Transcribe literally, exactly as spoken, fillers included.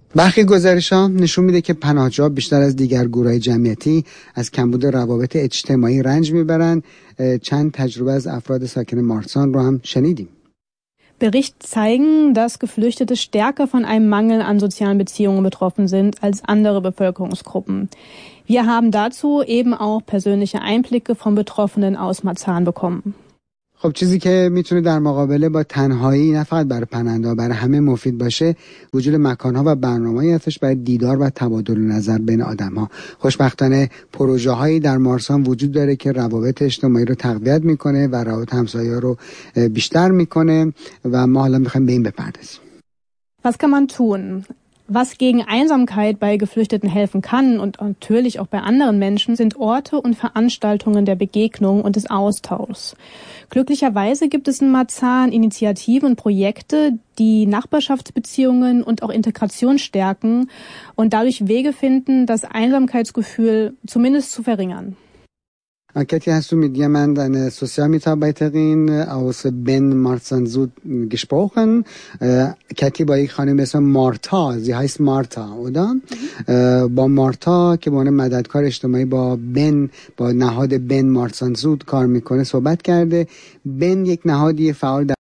برخی گزارش‌ها نشون میده که پناهجوها بیشتر از دیگر گروه‌های جمعیتی از کمبود روابط اجتماعی رنج میبرن. چند تجربه از افراد ساکن مارسان رو هم شنیدیم. Berichte zeigen, dass Geflüchtete stärker von einem Mangel an sozialen Beziehungen betroffen sind als andere Bevölkerungsgruppen. Wir haben dazu eben auch persönliche Einblicke von Betroffenen aus Marzahn bekommen. خب چیزی که میتونه در مقابله با تنهایی نه فقط برای پناهنده‌ها برای همه مفید باشه وجود مکان‌ها و برنامه‌ای هستش برای دیدار و تبادل نظر بین آدم‌ها. خوشبختانه پروژه‌هایی در مارسان وجود داره که روابط اجتماعی رو تقویت میکنه و روابط همسایه‌ها رو بیشتر میکنه و ما حالا میخوایم به این بپردازیم. Was kann man tun? Was gegen Einsamkeit bei Geflüchteten helfen kann und natürlich auch bei anderen Menschen, sind Orte und Veranstaltungen der Begegnung und des Austauschs. Glücklicherweise gibt es in Marzahn Initiativen und Projekte, die Nachbarschaftsbeziehungen und auch Integration stärken und dadurch Wege finden, das Einsamkeitsgefühl zumindest zu verringern. Kathi, hast du mit jemand, eine Sozialmitarbeiterin aus Ben Marzahn-Sud gesprochen? Kathi با یک خانم به اسم مارتا، sie heißt Marta, oder? با مارتا که به عنوان مددکار اجتماعی با بن با نهاد بن مارسان زود کار میکنه صحبت کرده. بن یک نهادی فعال در